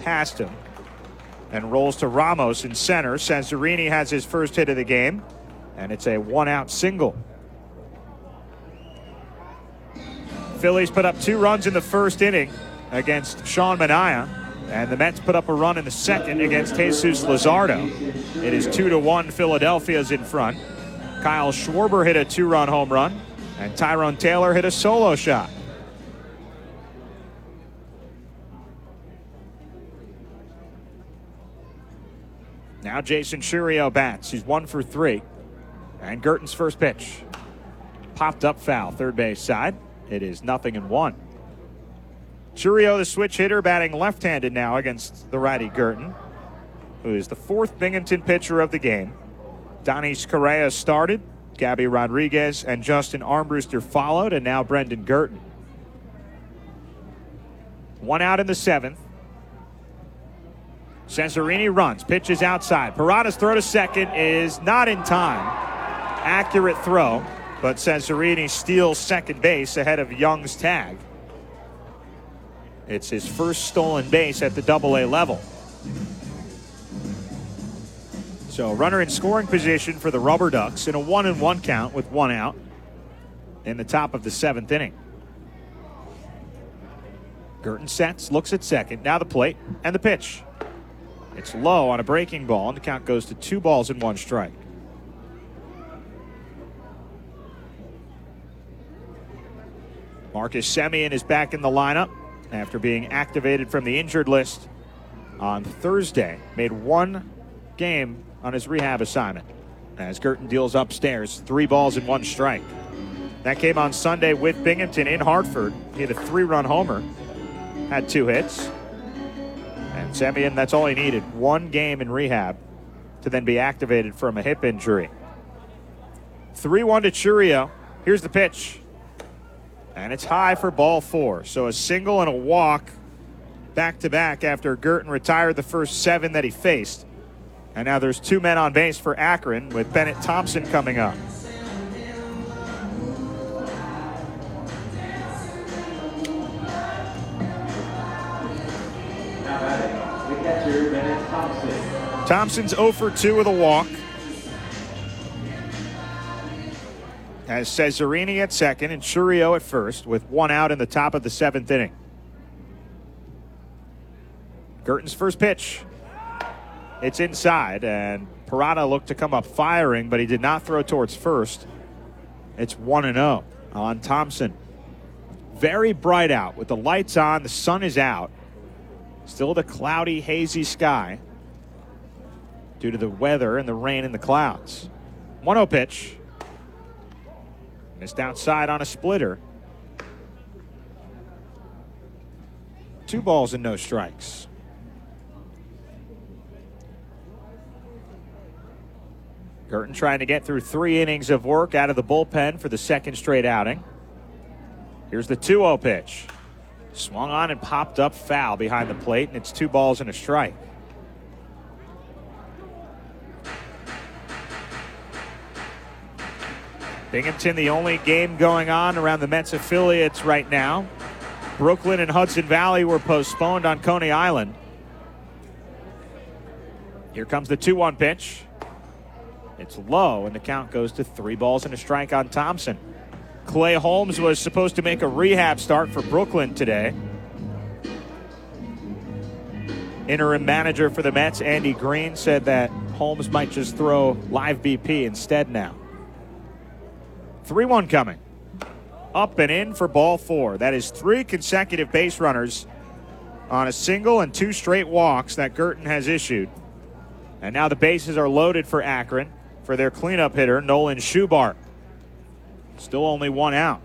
past him and rolls to Ramos in center. Santorini has his first hit of the game, and it's a one-out single. Phillies put up 2 runs in the first inning against Sean Manaea, and the Mets put up a run in the second against Jesus Luzardo. It is 2-1. Philadelphia's in front. Kyle Schwarber hit a 2-run home run, and Tyrone Taylor hit a solo shot. Now Jason Chourio bats. He's 1 for 3. And Girton's first pitch. Popped up foul, third base side. It is 0-1. Chourio, the switch hitter, batting left-handed now against the righty Girton, who is the 4th Binghamton pitcher of the game. Donis Correa started. Gabby Rodriguez and Justin Armbruster followed, and now Brendan Girton. 1 out in the 7th. Santorini runs, pitches outside. Parada's throw to second is not in time. Accurate throw, but Santorini steals second base ahead of Young's tag. It's his first stolen base at the Double-A level. So runner in scoring position for the Rubber Ducks in a 1-1 count with 1 out in the top of the 7th inning. Girton sets, looks at second. Now the plate and the pitch. It's low on a breaking ball, and the count goes to 2 balls and 1 strike. Marcus Semien is back in the lineup after being activated from the injured list on Thursday. Made 1 game on his rehab assignment as Girton deals upstairs. 3 balls and 1 strike. That came on Sunday with Binghamton in Hartford. He had a 3-run homer, had 2 hits. And Semien, that's all he needed. 1 game in rehab to then be activated from a hip injury. 3-1 to Chourio. Here's the pitch. And it's high for ball 4. So a single and a walk back-to-back after Girton retired the first 7 that he faced. And now there's 2 men on base for Akron with Bennett Thompson coming up. Thompson's 0 for 2 with a walk. Has Cesarini at second and Chourio at first with 1 out in the top of the 7th inning. Girton's first pitch. It's inside, and Parada looked to come up firing, but he did not throw towards first. It's 1-0 on Thompson. Very bright out with the lights on. The sun is out. Still the cloudy, hazy sky due to the weather and the rain and the clouds. 1-0 pitch. Missed outside on a splitter. 2 balls and no strikes. Girton trying to get through 3 innings of work out of the bullpen for the 2nd straight outing. Here's the 2-0 pitch. Swung on and popped up foul behind the plate, and it's 2 balls and a strike. Binghamton, the only game going on around the Mets affiliates right now. Brooklyn and Hudson Valley were postponed on Coney Island. Here comes the 2-1 pitch. It's low, and the count goes to 3 balls and a strike on Thompson. Clay Holmes was supposed to make a rehab start for Brooklyn today. Interim manager for the Mets, Andy Green, said that Holmes might just throw live BP instead now. 3-1 coming. Up and in for ball 4. That is 3 consecutive base runners on a single and 2 straight walks that Girton has issued. And now the bases are loaded for Akron for their cleanup hitter, Nolan Schubart. Still only 1 out.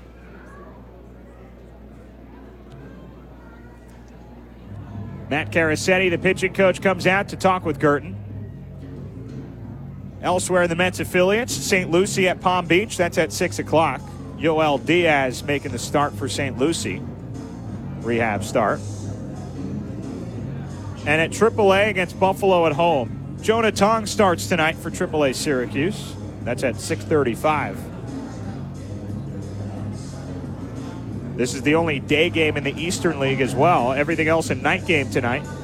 Matt Carasetti, the pitching coach, comes out to talk with Girton. Elsewhere in the Mets affiliates, St. Lucie at Palm Beach. That's at 6 o'clock. Yoel Diaz making the start for St. Lucie. Rehab start. And at AAA against Buffalo at home, Jonah Tong starts tonight for AAA Syracuse. That's at 6:35. This is the only day game in the Eastern League as well. Everything else a night game tonight.